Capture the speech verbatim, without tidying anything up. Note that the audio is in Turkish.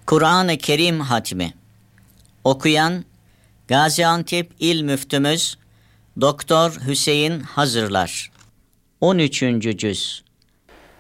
Kur'an-ı Kerim Hatmi. Okuyan Gaziantep İl Müftümüz Doktor Hüseyin Hazırlar. on üçüncü cüz.